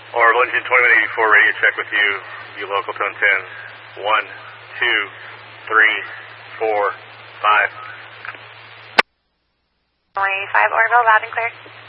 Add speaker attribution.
Speaker 1: Orbital Engine 2184, radio check with you. You local tone 10. 1, 2, 3, 4, 5.
Speaker 2: 25, Orbital, loud and clear.